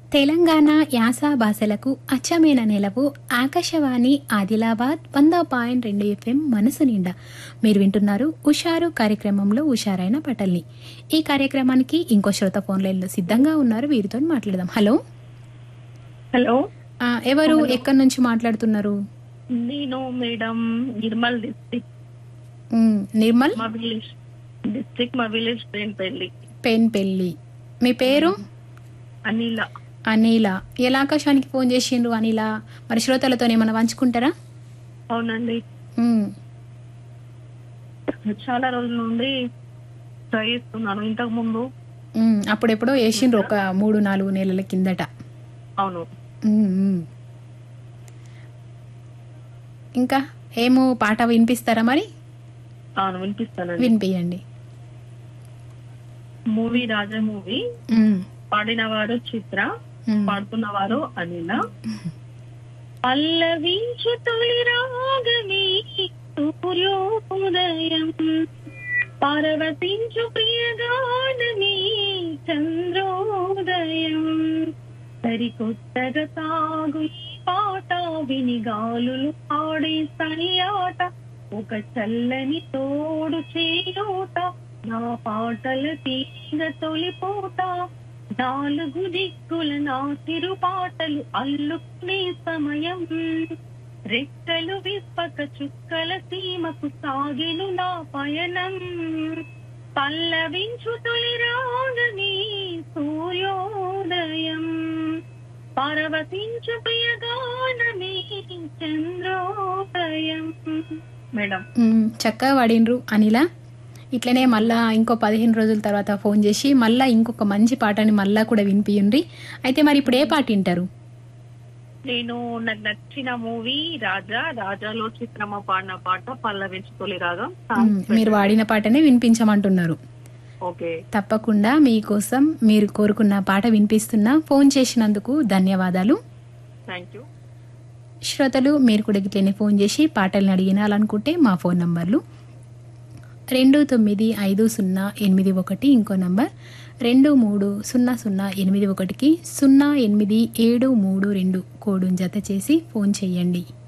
తెలంగాణ యాస భాషలకు అచ్చమైన నెలవు ఆకాశవాణి ఆదిలాబాద్ 100.2 FM మనసు నిండా. మీరు వింటున్నారు ఉషారు కార్యక్రమంలో ఉషారైన పటల్ని. ఈ కార్యక్రమానికి ఇంకో శ్రోత ఫోన్ లైన్లో సిద్ధంగా ఉన్నారు, వీరితో మాట్లాడదాం. హలో హలో ఎవరు, ఎక్కడి నుంచి మాట్లాడుతున్నారు? నేను మేడం నిర్మల్ నిర్మల్ మా విలేజ్ పెన్పెల్లి. మీ పేరు? అనిల. అనిల. ఎలా ఆకాశానికి ఫోన్ చేసిండ్రు అనిల? మరి శ్రోతలతో ఏమైనా పంచుకుంటారా? అవునండి, చాలా రోజుల నుండి ట్రై చేస్తున్నాను. ఇంతకు ముందు అప్పుడెప్పుడో వేసిండ్రు, ఒక 3-4 నెలల కిందట. అవును. ఇంకా ఏమో పాట వినిపిస్తారా మరి? అవును, వినిపిస్తానండి. వినిపియండి. మూవీ రాజా మూవీ. పాడినవారు చిత్ర, పాడుతున్నవారు అనిల. పల్లవించు తొలి రాగమే సూర్యోదయం, పార్వతించు ప్రియగానమే చంద్రోదయం. సరికొత్తగా సాగు ఈ పాట, వినిగాలులు ఆడే సయ్యాట, ఒక చల్లని తోడు చేయూట, నా పాటల తీగ తొలిపోట. 4 దిక్కుల నా తిరు పాటలు అల్లుకునే సమయం, రెక్కలు విప్పక చుక్కల సీమకు సాగెను నా పయనం. పల్లవించు తొలి రాగమే సూర్యోదయం, పార్వతించు ప్రియగానమే చంద్రోదయం. మేడం చక్కగా వాడిండ్రు అనిల. ఇట్లనే మళ్ళా ఇంకో 15 రోజుల తర్వాత ఫోన్ చేసి మళ్ళా ఇంకొక మంచి పాటని మళ్ళా కూడా వినిపియండి. అయితే మరి ఇప్పుడు ఏ పాట వింటారు? నేను నాకు నచ్చిన మూవీ రాజాలో చిత్రమ్మ పాడిన పాట పల్లవించు తొలి రాగం. మీరు వాడిన పాటనే వినిపించమంటున్నారు. ఓకే, తప్పకుండా మీకోసం మీరు కోరుకున్న పాట వినిపిస్తున్నా. ఫోన్ చేసినందుకు ధన్యవాదాలు. Thank you. శ్రోతలు మీరు కూడా ఇట్లనే ఫోన్ చేసి పాటలను అడిగినాలనుకుంటే మా ఫోన్ నంబర్లు 295081, ఇంకో నంబర్ 230081కి 08732 కోడును జత చేసి ఫోన్ చేయండి.